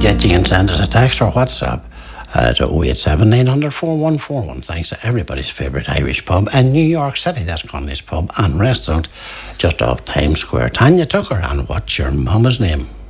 forget, you can send us a text or WhatsApp to 087 900 4141. Thanks to everybody's favourite Irish pub in New York City. That's Connolly's Pub and Restaurant just off Times Square. Tanya Tucker, and what's your mama's name?